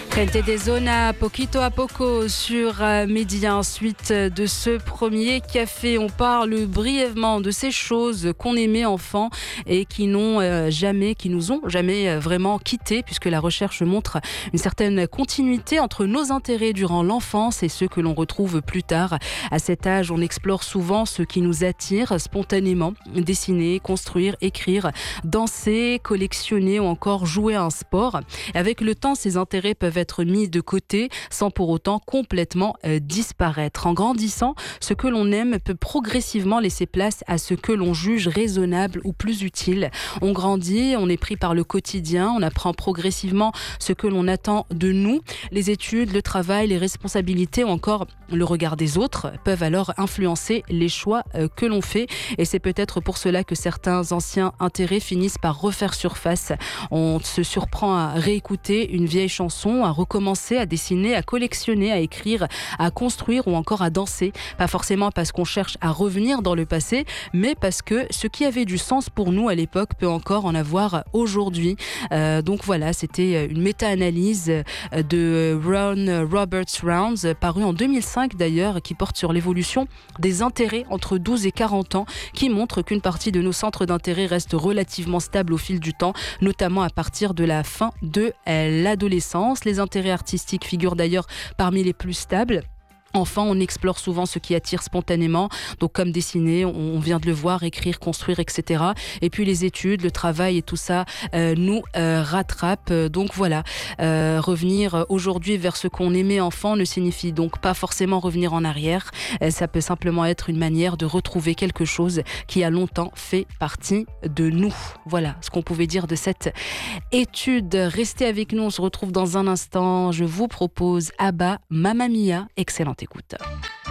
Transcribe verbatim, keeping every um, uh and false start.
Gente de Zona, Poquito a Poco sur Média. Ensuite de ce premier café, on parle brièvement de ces choses qu'on aimait enfant et qui n'ont jamais, qui nous ont jamais vraiment quittés, puisque la recherche montre une certaine continuité entre nos intérêts durant l'enfance et ceux que l'on retrouve plus tard. À cet âge, on explore souvent ce qui nous attire spontanément: dessiner, construire, écrire, danser, collectionner ou encore jouer à un sport. Avec le temps, ces intérêts peuvent être mis de côté sans pour autant complètement euh, disparaître. En grandissant, ce que l'on aime peut progressivement laisser place à ce que l'on juge raisonnable ou plus utile. On grandit, on est pris par le quotidien, on apprend progressivement ce que l'on attend de nous. Les études, le travail, les responsabilités ou encore le regard des autres peuvent alors influencer les choix euh, que l'on fait, et c'est peut-être pour cela que certains anciens intérêts finissent par refaire surface. On se surprend à réécouter une vieille chanson, à recommencer à dessiner, à collectionner, à écrire, à construire ou encore à danser. Pas forcément parce qu'on cherche à revenir dans le passé, mais parce que ce qui avait du sens pour nous à l'époque peut encore en avoir aujourd'hui. Euh, donc voilà, c'était une méta-analyse de Ron Roberts Rounds, parue en deux mille cinq d'ailleurs, qui porte sur l'évolution des intérêts entre douze et quarante ans, qui montre qu'une partie de nos centres d'intérêt reste relativement stable au fil du temps, notamment à partir de la fin de l'adolescence. Les intérêts artistiques figurent d'ailleurs parmi les plus stables. Enfin, on explore souvent ce qui attire spontanément, donc comme dessiner, on vient de le voir, écrire, construire, et cetera. Et puis les études, le travail et tout ça euh, nous euh, rattrape. Donc voilà, euh, revenir aujourd'hui vers ce qu'on aimait enfant ne signifie donc pas forcément revenir en arrière. Euh, ça peut simplement être une manière de retrouver quelque chose qui a longtemps fait partie de nous. Voilà ce qu'on pouvait dire de cette étude. Restez avec nous, on se retrouve dans un instant. Je vous propose Abba, Mamma Mia, excellente écoute.